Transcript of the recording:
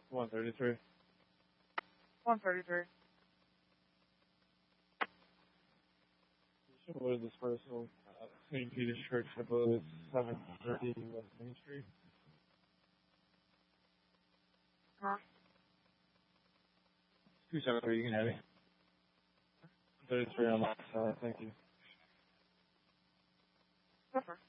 133. 133. What is this person? St. Peter's Church, I believe it's 730 West Main Street. Huh? 273, you can have it. 33 on that side, thank you. That's right.